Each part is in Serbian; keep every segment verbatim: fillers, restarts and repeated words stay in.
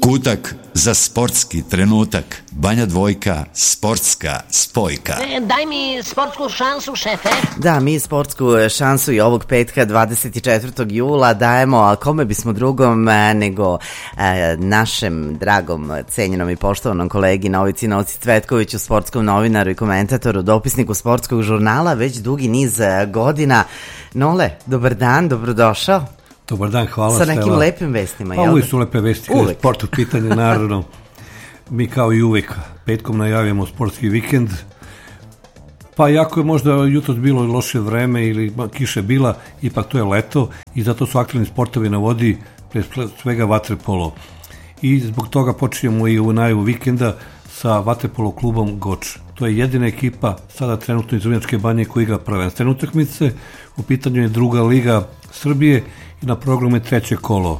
Kutak za sportski trenutak. Banja Dvojka, sportska spojka. E, daj mi sportsku šansu, šefe. Da, mi sportsku šansu i ovog petka dvadeset četvrtog jula dajemo, a kome bismo drugom nego e, našem dragom, cenjenom i poštovanom kolegi Novici Noci Cvetkoviću, sportskom novinaru i komentatoru, dopisniku sportskog žurnala već dugi niz godina. Nole, dobar dan, dobrodošao. Dobar dan, hvala. Sa nekim Stela. lepim vestima, pa, jel? Uvijek su lepe vesti, kada je sport u pitanju, naravno. Mi kao i uvijek petkom najavljamo sportski vikend. Pa jako je možda jutros bilo loše vreme ili kiše bila, ipak to je leto i zato su aktivni sportovi na vodi, pre svega vaterpolo. I zbog toga počinjemo i u najavu vikenda sa vaterpolo klubom Goč. To je jedina ekipa sada trenutno iz Vrnjačke Banje koja igra prvenstvene utakmice. U pitanju je druga liga Srbije i na programu je treće kolo.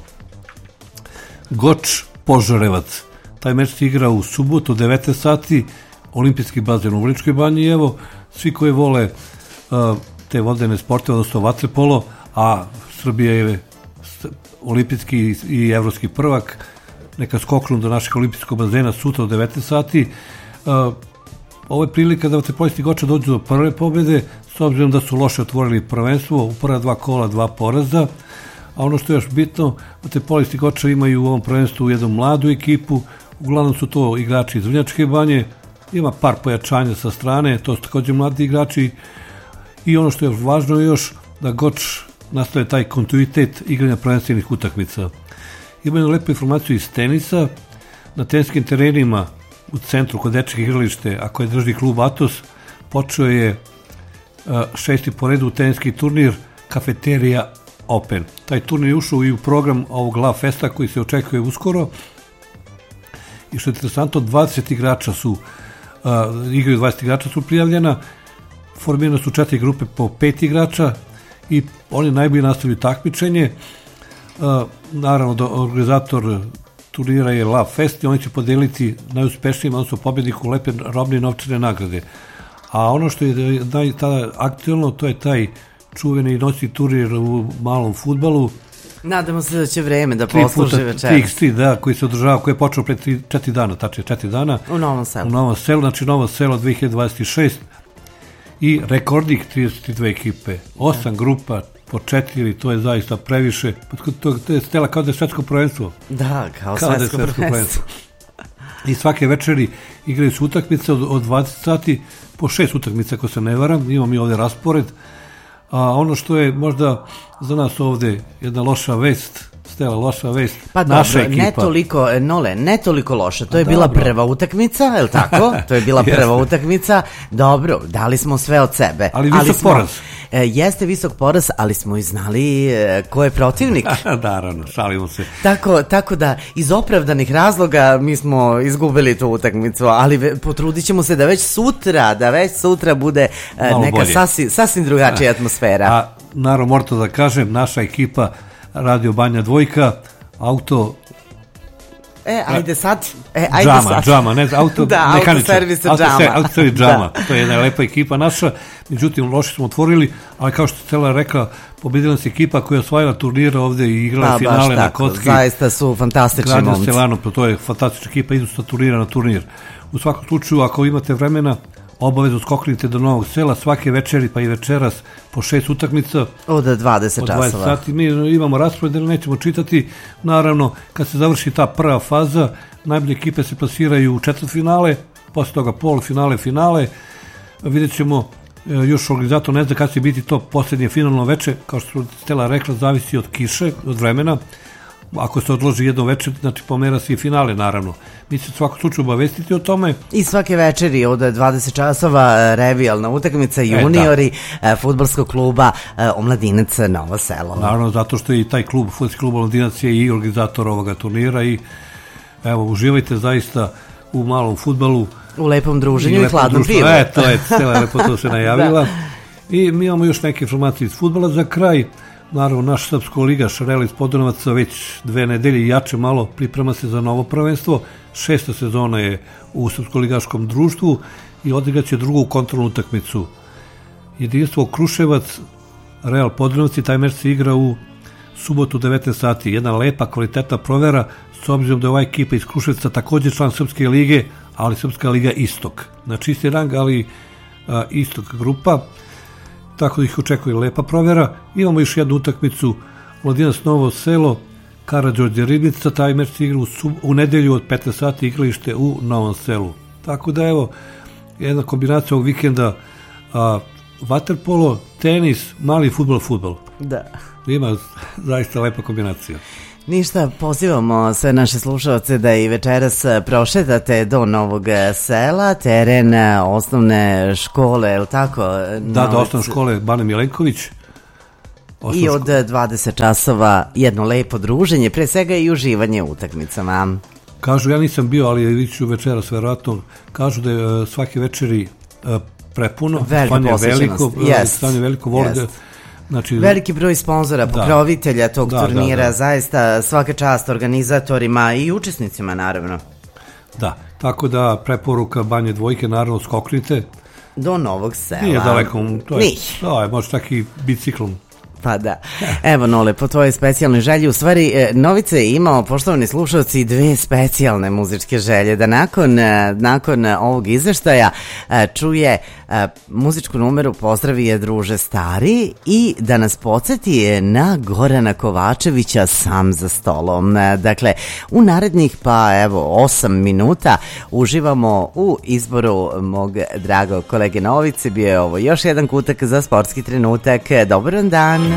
Goč Požarevac. Taj meč se igra u subotu devetnaest sati, olimpijski bazen u Vrnjačkoj Banji. Evo, svi koji vole uh, te vodene sportove, odnosno vaterpolo, a Srbija je olimpijski i evropski prvak, neka skoknu do našeg olimpijskog bazena sutra u devetnaest sati. Uh, ovo je prilika da vaterpolisti Goča dođu do prve pobjede, s obzirom da su loše otvorili prvenstvo, u prva dva kola dva poraza, a ono što je još bitno, vaterpolisti Goča imaju u ovom prvenstvu jednu mladu ekipu, uglavnom su to igrači iz Vrnjačke Banje, ima par pojačanja sa strane, to su također mladi igrači i ono što je važno je još da Goč nastaje taj kontinuitet igranja prvenstvenih utakmica. Imaju lepu informaciju iz tenisa, na teniskim terenima u centru kod dečjeg igralište, a koje drži klub Atos, počeo je uh, šesti po redu teniski turnir Cafeteria Open. Taj turnir je ušao i u program ovog La Festa koji se očekuje uskoro. I što je interesantno, dvadeset igrača su, uh, igraju dvadeset igrača su prijavljena, formirane su četiri grupe po pet igrača i oni najbolje nastavljaju takmičenje. Uh, naravno, da organizator turnira je La Fest i oni će podeliti najuspešnijima, odnosno pobjedniku lepe robne novčane nagrade. A ono što je naj, tada aktualno, to je taj čuveni noćni turnir u malom fudbalu. Nadamo se da će vreme da posluži večeras. tri iks tri, da, koji se održava, koji je počeo pre četiri dana, tačnije četiri dana. U Novom Selu. U Novom Selu, znači Novo Selo dve hiljade dvadeset šest i rekordnih trideset dve ekipe, osam grupa, po četiri, to je zaista previše. To, to je Stela kao da je svetsko prvenstvo. Da, kao, kao svetsko, da je svetsko prvenstvo. prvenstvo. I svake večeri igraju su utakmice od, od dvadeset sati, po šest utakmica, ako se ne varam, imamo mi ovdje raspored. A ono što je možda za nas ovdje jedna loša vest, Stela, loša vest, pa naša dobro, ekipa. ne toliko, Nole, ne toliko loša, to je dobro. bila prva utakmica, je li tako? To je bila prva utakmica, dobro, dali smo sve od sebe. Ali visok ali smo, poraz. E, jeste visok poraz, ali smo i znali e, ko je protivnik. Naravno, šalimo se. Tako, tako da, iz opravdanih razloga mi smo izgubili tu utakmicu, ali ve, potrudit ćemo se da već sutra, da već sutra bude e, neka sasvim, sasvim drugačija atmosfera. A, naravno, morate da kažem, naša ekipa Radio Banja Dvojka, auto... E, ajde sad. E, ajde džama, sad. džama, ne, auto da, autoservis auto džama. Autoservis džama, to je jedna lepa ekipa naša, međutim, loše smo otvorili, ali kao što Stella rekla, pobedila se ekipa koja je osvajala turnira ovde i igrala pa, finale na tako, kocki. Zaista su fantastični momci. Gradnja Stelano, to je fantastična ekipa, idu sa turnira na turnir. U svakom slučaju, ako imate vremena, obavezno skoknite do Novog Sela svake večeri pa i večeras po šest utakmica od dvadeset časova. Od dvadeset sati. Mi imamo raspored, ali nećemo čitati. Naravno, kad se završi ta prva faza, najbolje ekipe se plasiraju u četvrtfinale, posle toga polufinale, finale. Vidjet ćemo, još organizator ne zna kada će biti to posljednje finalno veče, kao što Stella rekla, zavisi od kiše, od vremena. Ako se odloži jedno večer, znači pomera se i finale, naravno. Mi će svako slučaju obavestiti o tome. I svake večeri od dvadeset časova revijalna utakmica juniori e, da. fudbalskog kluba e, Omladinac Novo Selo. Naravno, zato što je i taj klub, fudbalski klub Omladinac je i organizator ovoga turnira i evo, uživajte zaista u malom fudbalu. U lepom druženju i, i hladnom pivu. E, to je, Stella lepo to se najavila. I mi imamo još neke informacije iz fudbala za kraj. Naravno, naš srpsko liga Šarela iz Podunavaca već dve nedelje jače malo priprema se za novo prvenstvo. Šesta sezona je u srpsko-ligaškom društvu i odigraće drugu kontrolnu utakmicu. Jedinstvo Kruševac, Real Podunavci, taj meč se igra u subotu devetnaest sati. Jedna lepa, kvalitetna provera, s obzirom da je ova ekipa iz Kruševca također član Srpske lige, ali Srpska liga Istok. Znači isti rang, ali a, Istok grupa, tako da ih očekuje lepa provjera. Imamo još jednu utakmicu, Mladinac Novo Selo, Karađorđe Ribnica, taj meč se igra u, sub, u nedelju od petnaest sati, igralište u Novom Selu. Tako da evo, jedna kombinacija ovog vikenda, a, vaterpolo, tenis, mali fudbal, fudbal. Da. Ima zaista lepa kombinacija. Ništa, pozivamo sve naše slušalce da i večeras prošetate do Novog Sela, teren osnovne škole, je li tako? Da, do osnovne škole Bane Milenković. I od dvadeset časova jedno lepo druženje, pre svega i uživanje u utakmicama. Kažu, ja nisam bio, ali vidit ću večeras verovatno, kažu da je svake večeri prepuno, stanje veliko, stanje veliko, vole da... Znači, veliki broj sponzora, pokrovitelja tog da, turnira, da, da. Zaista svaka čast organizatorima i učesnicima, naravno. Da, tako da preporuka Banje Dvojke, naravno skoknite. Do Novog Sela. Nije daleko, to je, to je možda čak i biciklom. Pa da. Evo Nole, po tvojoj specijalnoj želji, u stvari Novica je imao, poštovani slušalci, dve specijalne muzičke želje, da nakon, nakon ovog izveštaja čuje muzičku numeru Pozdravi je druže stari i da nas podsjeti na Gorana Kovačevića Sam za stolom. Dakle, u narednih pa evo osam minuta uživamo u izboru mog dragog kolege Novice. Bio je ovo još jedan kutak za sportski trenutak. Dobar dan.